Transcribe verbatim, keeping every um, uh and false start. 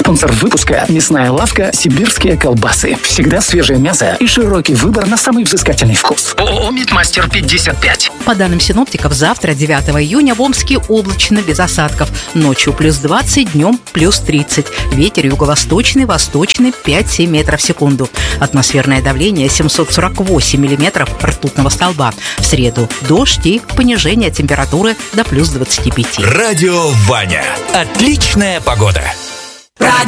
Спонсор выпуска – мясная лавка «Сибирские колбасы». Всегда свежее мясо и широкий выбор на самый взыскательный вкус. ООО «Мидмастер пятьдесят пять». По данным синоптиков, завтра, девятого июня, в Омске облачно, без осадков. Ночью плюс двадцать, днем плюс тридцать. Ветер юго-восточный, восточный пять-семь метров в секунду. Атмосферное давление семьсот сорок восемь миллиметров ртутного столба. В среду дождь и понижение температуры до плюс двадцати пяти. Радио Ваня. Отличная погода.